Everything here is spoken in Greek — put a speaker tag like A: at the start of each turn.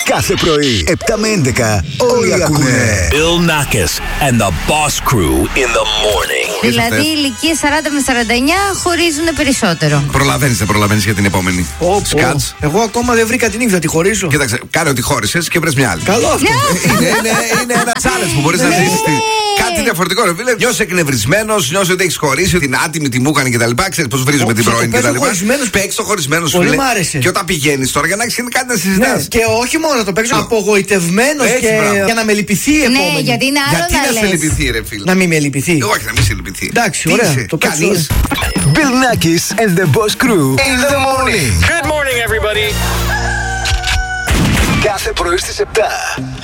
A: Κάθε πρωί, 7 με 11, όλοι ακούνε.
B: Bill Nackis and the Boss Crew in the morning.
C: Δηλαδή, ηλικίες 40 με 49 χωρίζουν περισσότερο.
D: Δεν προλαβαίνεις για την επόμενη. Σκάτς.
E: Εγώ ακόμα δεν βρήκα την ίδια, τη χωρίζω.
D: Κοίταξε, κάνε ότι χώρισες και βρες μια άλλη.
E: Καλό αυτό.
D: Είναι ένα challenge που μπορείς να ζήσεις. Κάτι διαφορετικό, ρε φίλε. Νιώσαι εκνευρισμένος, νιώσαι ότι έχεις χωρίσει, την άτιμη, τη μου έκανε κτλ. Ξέρεις πώς βρίζουμε την πρώην κτλ. Παίξεις το χωρισμένο σου.
E: Πολύ μ' άρεσε.
D: Και όταν πηγαίνεις τώρα για να έχεις κάτι να συζητάς.
E: Και όχι μόνο το παίξω απογοητευμένος και για να με λυπηθεί η επόμενη.
C: Ναι, γιατί είναι άλλο
D: γιατί να σε λυπηθεί, ρε φίλε.
E: Να μην με λυπηθεί.
D: Όχι, να μην σε λυπηθεί.
E: Εντάξει, ωραία. Το
D: κάνεις.
A: Bill Nackis and the Boss Crew in the morning.
B: Good morning, everybody.
A: Κάθε πρωί στις 7.